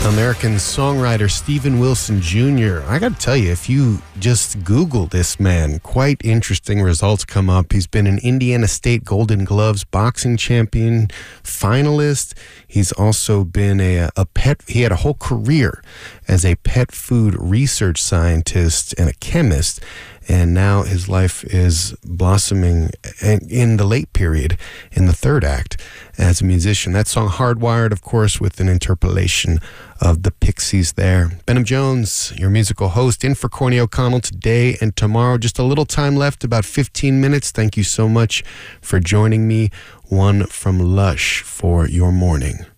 American songwriter Steven Wilson Jr. I got to tell you, if you just Google this man, quite interesting results come up. He's been an Indiana State Golden Gloves boxing champion, finalist. He's also been he had a whole career as a pet food research scientist and a chemist. And now his life is blossoming in the late period, in the third act, as a musician. That song, Hardwired, of course, with an interpolation of the Pixies there. Benham Jones, your musical host, in for Corny O'Connell today and tomorrow. Just a little time left, about 15 minutes. Thank you so much for joining me. One from Lush for your morning.